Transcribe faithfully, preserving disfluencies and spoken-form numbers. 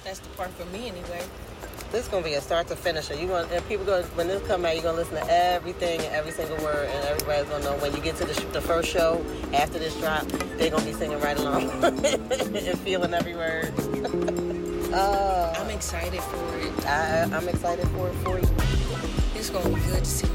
That's the part for me anyway. This is gonna be a start to finish. You going and people go when this come out, you're gonna listen to everything and every single word, and everybody's gonna know when you get to the, sh- the first show after this drop, they're gonna be singing right along and feeling every word. uh, I'm excited for it. I, I'm excited for it for you. It's gonna be good to see